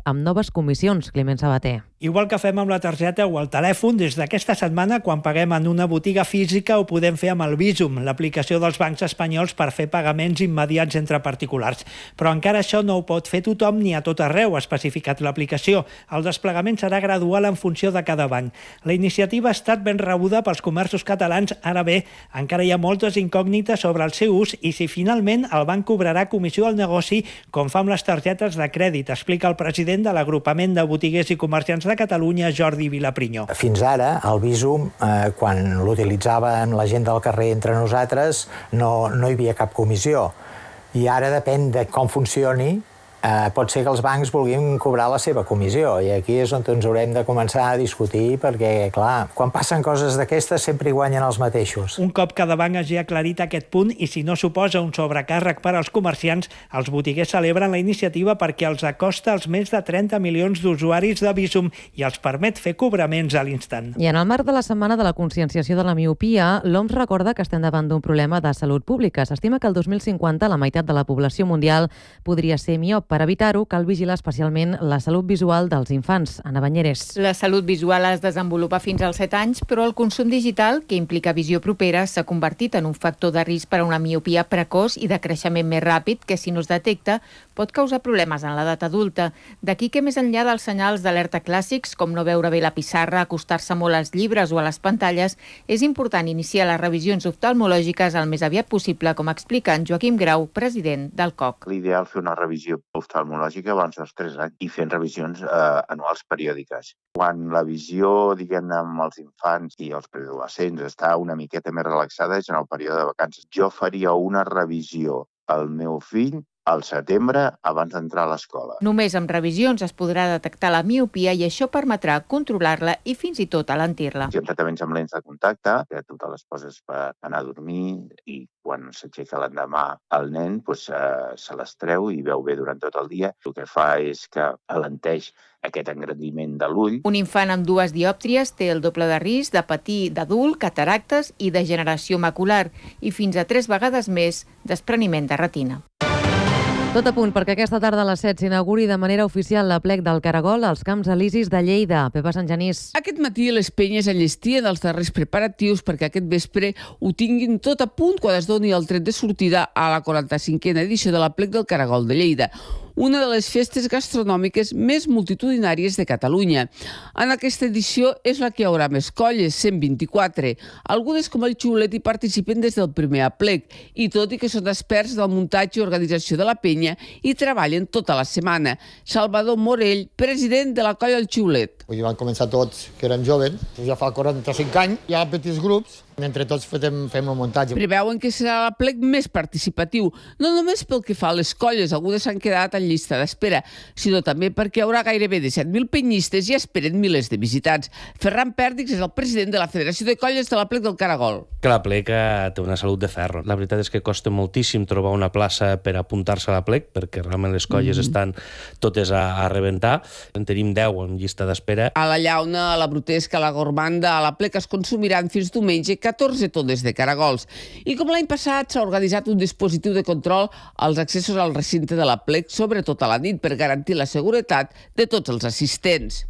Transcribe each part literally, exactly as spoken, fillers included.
amb noves comissions, Climent Sabater. Igual que fem amb la targeta o el telèfon, des d'aquesta setmana, quan paguem en una botiga física, ho podem fer amb el Bizum, l'aplicació dels bancs espanyols per fer pagaments immediats entre particulars. Però encara això no ho pot fer tothom ni a tot arreu, ha especificat l'aplicació. El desplegament serà gradual en funció de cada banc. La iniciativa ha estat ben rebuda pels comerços catalans, ara bé, encara hi ha moltes incògnites sobre el seu ús i si finalment el banc cobrarà comissió al negoci, com fa amb les targetes de crèdit, explica el president de l'Agrupament de Botiguers i Comerciants de Catalunya, Jordi Vilaprinyó. Fins ara, el Bizum, eh, quan l'utilitzàvem la gent del carrer entre nosaltres, no, no hi havia cap comissió. I ara depèn de com funcioni, eh, pot ser que els bancs vulguin cobrar la seva comissió i aquí és on ens haurem de començar a discutir perquè, clar, quan passen coses d'aquestes sempre hi guanyen els mateixos. Un cop cada banc hagi aclarit aquest punt i si no suposa un sobrecàrrec per als comerciants, els botiguers celebren la iniciativa perquè els acosta als més de trenta milions d'usuaris de Bizum i els permet fer cobraments a l'instant. I en el marc de la Setmana de la Conscienciació de la Miopia, l'O M S recorda que estem davant d'un problema de salut pública. S'estima que el dos mil cinquanta la meitat de la població mundial podria ser miop. Per evitar-ho, cal vigilar especialment la salut visual dels infants. Anna Banyeres. La salut visual es desenvolupa fins als set anys, però el consum digital, que implica visió propera, s'ha convertit en un factor de risc per a una miopia precoç i de creixement més ràpid que, si no es detecta, pot causar problemes en l'edat adulta. D'aquí que, més enllà dels senyals d'alerta clàssics, com no veure bé la pissarra, acostar-se molt als llibres o a les pantalles, és important iniciar les revisions oftalmològiques el més aviat possible, com explica en Joaquim Grau, president del C O C. L'ideal fer una revisió oftalmològica abans dels tres anys i fent revisions eh, anuals periòdiques. Quan la visió, diguem-ne, amb els infants i els preadolescents està una miqueta més relaxada és en el període de vacances. Jo faria una revisió al meu fill al setembre abans d'entrar a l'escola. Només amb revisions es podrà detectar la miopia i això permetrà controlar-la i fins i tot alentir-la. Si hem tractaments amb lents de contacte, que tu te les poses per anar a dormir i quan s'aixeca l'endemà el nen doncs, eh, se les treu i veu bé durant tot el dia. El que fa és que alenteix aquest engrandiment de l'ull. Un infant amb dues diòptries té el doble de risc de patir d'adult, cataractes i degeneració macular i fins a tres vegades més despreniment de retina. Tot a punt perquè aquesta tarda a les set s'inauguri de manera oficial l'aplec del Caragol als Camps Elisis de Lleida. Pepa Sant Genís. Aquest matí les penyes enllestien els darrers preparatius perquè aquest vespre ho tinguin tot a punt quan es doni el tret de sortida a la quaranta-cinquena edició de l'aplec del Caragol de Lleida, una de les festes gastronòmiques més multitudinàries de Catalunya. En aquesta edició és la que hi haurà més colles, cent vint-i-quatre. Algunes, com el Xiulet, hi participen des del primer aplec i tot i que són experts del muntatge i organització de la penya, hi treballen tota la setmana. Salvador Morell, president de la colla El Xiulet. Vull dir, van començar tots, que eren joves, ja fa quaranta-cinc anys, hi ha petits grups, entre tots fem, fem el muntatge. Preveuen que serà l'aplec més participatiu, no només pel que fa a les colles, algunes s'han quedat en llista d'espera, sinó també perquè hi haurà gairebé de set mil penyistes i esperen milers de visitants. Ferran Pèrdics és el president de la Federació de Colles de l'aplec del Caragol. Que l'aplec té una salut de ferro. La veritat és que costa moltíssim trobar una plaça per apuntar-se a l'aplec, perquè realment les colles mm. estan totes a, a rebentar. En tenim deu en llista d'espera. A la Llauna, a la Brutesca, a la Gormanda, a l'aplec es consumiran fins diumenge catorze tones de caragols. I com l'any passat s'ha organitzat un dispositiu de control als accessos al recinte de l'aplec, sobretot a la nit, per garantir la seguretat de tots els assistents.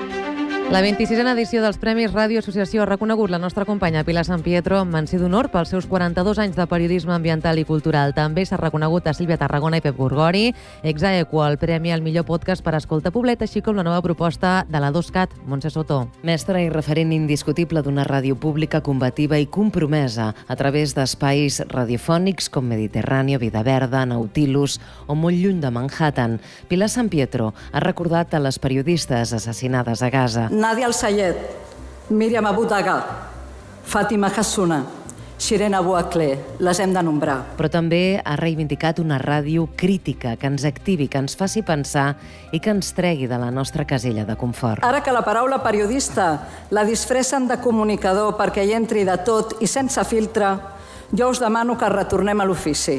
La vint-i-sisena edició dels Premis Ràdio Associació ha reconegut la nostra companya Pilar San Pietro amb menció d'honor pels seus quaranta-dos anys de periodisme ambiental i cultural. També s'ha reconegut a Sílvia Tarragona i Pep Gorgori, Exaequo, el premi al millor podcast per escolta poblet, així com la nova proposta de la dos cat, Montse Soto. Mestre i referent indiscutible d'una ràdio pública combativa i compromesa a través d'espais radiofònics com Mediterráneo, Vida Verda, Nautilus o molt lluny de Manhattan. Pilar San Pietro ha recordat a les periodistes assassinades a Gaza. Nadia Al-Sayed, Míriam Abu Daga, Fàtima Hassuna, Shireen Abu Akleh, les hem de nombrar. Però també ha reivindicat una ràdio crítica que ens activi, que ens faci pensar i que ens tregui de la nostra casella de confort. Ara que la paraula periodista la disfressen de comunicador perquè hi entri de tot i sense filtre, jo us demano que retornem a l'ofici.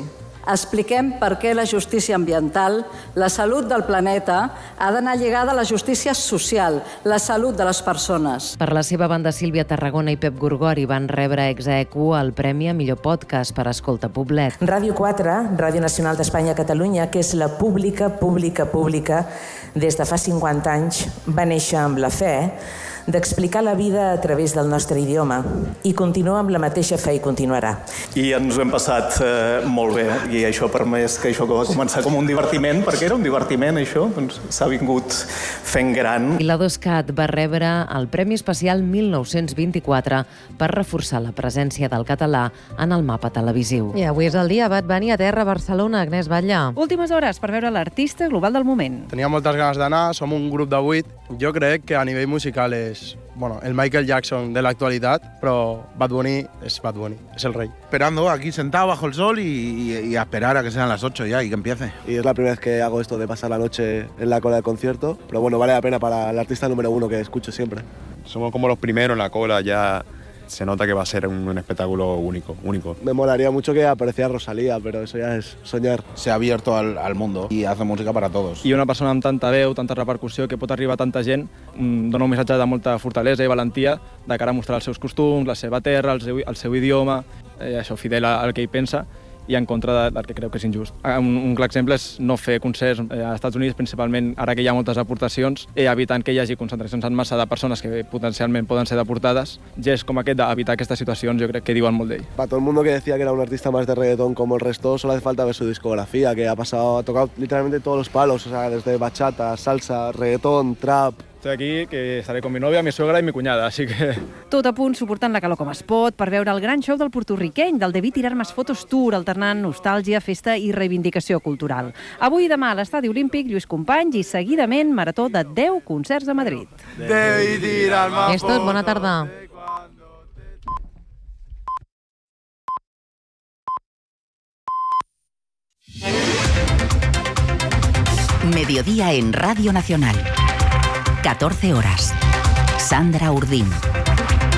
Expliquem per què la justícia ambiental, la salut del planeta, ha d'anar lligada a la justícia social, la salut de les persones. Per la seva banda, Sílvia Tarragona i Pep Gorgori van rebre ex aequo el Premi a Millor Podcast per Escolta Poblet. Ràdio quatre, Ràdio Nacional d'Espanya-Catalunya, que és la pública, pública, pública, des de fa cinquanta anys, va néixer amb la fe d'explicar la vida a través del nostre idioma i continua amb la mateixa fe i continuarà. I ens ho hem passat eh, molt bé i això per més que això que va començar com un divertiment, perquè era un divertiment això, doncs s'ha vingut fent gran. I la DOSCAT va rebre el Premi Especial mil nou-cents vint-i-quatre per reforçar la presència del català en el mapa televisiu. I avui és el dia Bad Bunny a terra a Barcelona. Agnès Batlle. Últimes hores per veure l'artista global del moment. Tenia moltes ganes d'anar, som un grup de vuit. Jo crec que a nivell musical és bueno, el Michael Jackson de l'actualitat, però Bad Bunny és Bad Bunny, és el rey. Esperando aquí sentado bajo el sol y, y, y a esperar a que sean las ocho ya y que empiece. Y es la primera vez que hago esto de pasar la noche en la cola del concierto, pero bueno, vale la pena para el artista número uno que escucho siempre. Somos como los primeros en la cola, ya se nota que va a ser un, un espectáculo único, único. Me molaría mucho que apareciera Rosalía, pero eso ya es soñar. Se ha abierto al, al mundo y hace música para todos. I una persona amb tanta veu, tanta repercussió, que pot arribar a tanta gent, dona un missatge de molta fortalesa i valentia de cara a mostrar els seus costums, la seva terra, el seu, el seu idioma, eh, això fidel al que ell pensa, i en contra de, del que creu que és injust. Un, un clar exemple és no fer concerts als Estats Units, principalment ara que hi ha moltes deportacions, i evitant que hi hagi concentracions en massa de persones que potencialment poden ser deportades. Gests com aquest d'evitar aquestes situacions jo crec que diuen molt d'ell. Para todo el mundo que decía que era un artista más de reggaetón como el resto, solo hace falta ver su discografía, que ha pasado, ha tocado literalmente todos los palos, o sea, desde bachata, salsa, reggaetón, trap. Estoy aquí, que estaré con mi novia, mi suegra i mi cunyada, així que... Tot a punt, suportant la calor com es pot, per veure el gran show del portorriqueny, del Debí Tirar-Más Fotos Tour, alternant nostàlgia, festa i reivindicació cultural. Avui i demà a l'Estadi Olímpic, Lluís Companys, i seguidament marató de deu concerts a Madrid. Debí tirar-más fotos. És tot, bona tarda. Mediodía en Radio Nacional. catorce horas. Sandra Urdín.